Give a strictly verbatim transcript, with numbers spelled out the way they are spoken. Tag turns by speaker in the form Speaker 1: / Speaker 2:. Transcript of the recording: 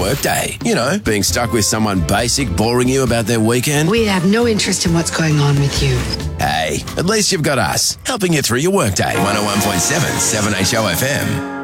Speaker 1: workday. You know, being stuck with someone basic boring you about their weekend.
Speaker 2: We have no interest in what's going on with you.
Speaker 1: Hey, at least you've got us, helping you through your workday. one oh one point seven, seven H O F M.